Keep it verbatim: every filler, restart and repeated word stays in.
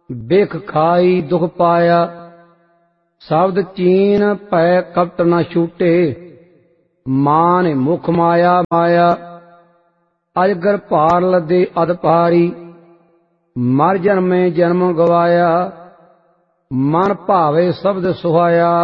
ਬਿਖ ਖਾਈ ਦੁਖ ਪਾਇਆ। ਸ਼ਬਦ ਚੀਨ ਪੈ ਕਪਟ ਨ ਛੂਟੇ, ਮਾਨ ਮੁਖ ਮਾਇਆ ਮਾਇਆ। ਅਜਗਰ ਭਾਰ ਲੱਦੇ ਅਦ ਭਾਰੀ, ਮਰ ਜਨਮੇ ਜਨਮ ਗਵਾਇਆ। ਮਨ ਭਾਵੇ ਸ਼ਬਦ ਸੁਹਾਇਆ,